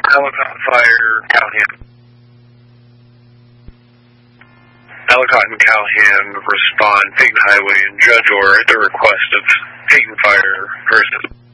Ellicott Fire, Callahan. Ellicott and Callahan respond, Peyton Highway and Judge Orr at the request of Peyton Fire versus